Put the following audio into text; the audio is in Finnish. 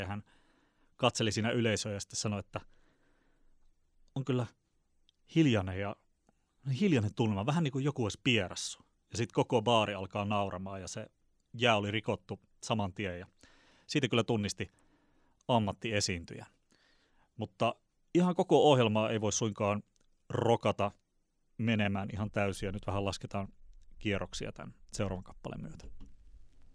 hän katseli siinä yleisöä ja sitten sanoi, että on kyllä hiljainen tunnelma, vähän niin kuin joku olisi pierassu. Ja sitten koko baari alkaa nauramaan ja se jää oli rikottu saman tien ja siitä kyllä tunnisti ammattiesiintyjän. Mutta ihan koko ohjelmaa ei voi suinkaan rokata menemään ihan täysin ja nyt vähän lasketaan kierroksia tämän seuraavan kappaleen myötä.